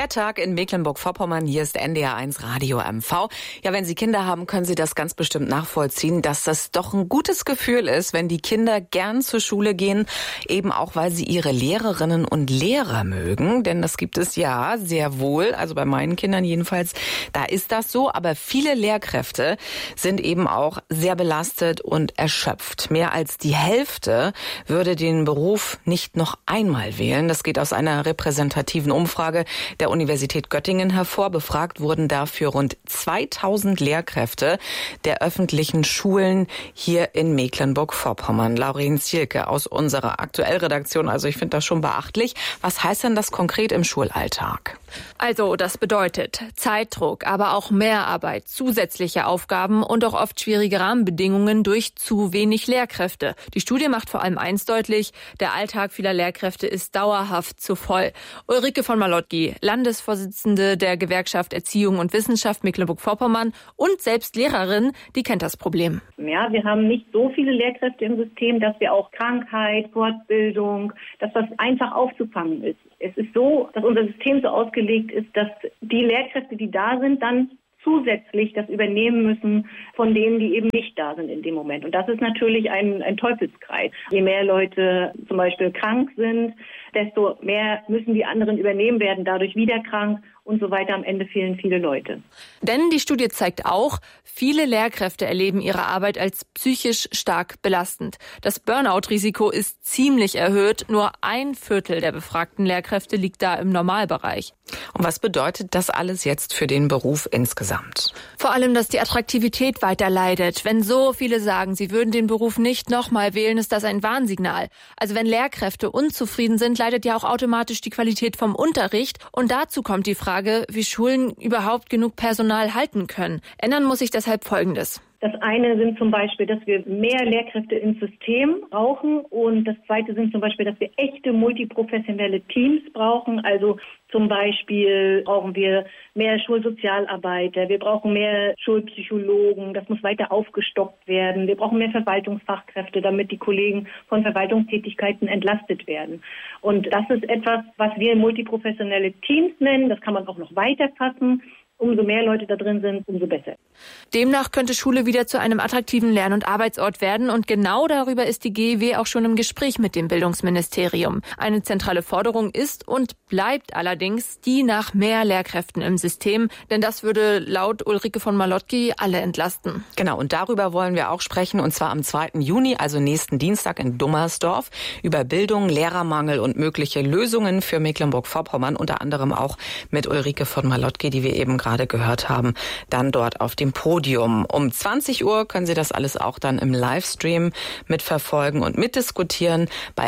Lehrtag in Mecklenburg-Vorpommern. Hier ist NDR1 Radio MV. Ja, wenn Sie Kinder haben, können Sie das ganz bestimmt nachvollziehen, dass das doch ein gutes Gefühl ist, wenn die Kinder gern zur Schule gehen, eben auch, weil sie ihre Lehrerinnen und Lehrer mögen. Denn das gibt es ja sehr wohl, also bei meinen Kindern jedenfalls, da ist das so. Aber viele Lehrkräfte sind eben auch sehr belastet und erschöpft. Mehr als die Hälfte würde den Beruf nicht noch einmal wählen. Das geht aus einer repräsentativen Umfrage der Universität Göttingen hervor. Befragt wurden dafür rund 2000 Lehrkräfte der öffentlichen Schulen hier in Mecklenburg-Vorpommern. Lauren Zielke aus unserer Aktuellredaktion. Also ich finde das schon beachtlich. Was heißt denn das konkret im Schulalltag? Also das bedeutet Zeitdruck, aber auch Mehrarbeit, zusätzliche Aufgaben und auch oft schwierige Rahmenbedingungen durch zu wenig Lehrkräfte. Die Studie macht vor allem eins deutlich: Der Alltag vieler Lehrkräfte ist dauerhaft zu voll. Ulrike von Malotki, Landesvorsitzende der Gewerkschaft Erziehung und Wissenschaft Mecklenburg-Vorpommern und selbst Lehrerin, die kennt das Problem. Ja, wir haben nicht so viele Lehrkräfte im System, dass wir auch Krankheit, Fortbildung, dass das einfach aufzufangen ist. Es ist so, dass unser System so ausgelegt ist, dass die Lehrkräfte, die da sind, dann zusätzlich das übernehmen müssen von denen, die eben nicht da sind in dem Moment. Und das ist natürlich ein Teufelskreis. Je mehr Leute zum Beispiel krank sind, desto mehr müssen die anderen übernehmen, werden dadurch wieder krank und so weiter. Am Ende fehlen viele Leute. Denn die Studie zeigt auch, viele Lehrkräfte erleben ihre Arbeit als psychisch stark belastend. Das Burnout-Risiko ist ziemlich erhöht. Nur 1/4 der befragten Lehrkräfte liegt da im Normalbereich. Und was bedeutet das alles jetzt für den Beruf insgesamt? Vor allem, dass die Attraktivität weiter leidet. Wenn so viele sagen, sie würden den Beruf nicht nochmal wählen, ist das ein Warnsignal. Also wenn Lehrkräfte unzufrieden sind, leidet ja auch automatisch die Qualität vom Unterricht. Und dazu kommt die Frage, wie Schulen überhaupt genug Personal halten können. Ändern muss sich deshalb Folgendes. Das eine sind zum Beispiel, dass wir mehr Lehrkräfte ins System brauchen, und das zweite sind zum Beispiel, dass wir echte multiprofessionelle Teams brauchen. Also zum Beispiel brauchen wir mehr Schulsozialarbeiter, wir brauchen mehr Schulpsychologen, das muss weiter aufgestockt werden. Wir brauchen mehr Verwaltungsfachkräfte, damit die Kollegen von Verwaltungstätigkeiten entlastet werden. Und das ist etwas, was wir multiprofessionelle Teams nennen. Das kann man auch noch weiter fassen. Umso mehr Leute da drin sind, umso besser. Demnach könnte Schule wieder zu einem attraktiven Lern- und Arbeitsort werden. Und genau darüber ist die GEW auch schon im Gespräch mit dem Bildungsministerium. Eine zentrale Forderung ist und bleibt allerdings die nach mehr Lehrkräften im System. Denn das würde laut Ulrike von Malotki alle entlasten. Genau, und darüber wollen wir auch sprechen. Und zwar am 2. Juni, also nächsten Dienstag in Dummersdorf, über Bildung, Lehrermangel und mögliche Lösungen für Mecklenburg-Vorpommern. Unter anderem auch mit Ulrike von Malotki, die wir eben gerade gehört haben, dann dort auf dem Podium. Um 20 Uhr können Sie das alles auch dann im Livestream mitverfolgen und mitdiskutieren bei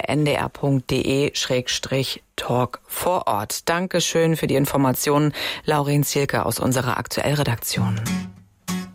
ndr.de/talk vor Ort. Dankeschön für die Informationen, Lauren Zielke aus unserer Aktuellredaktion.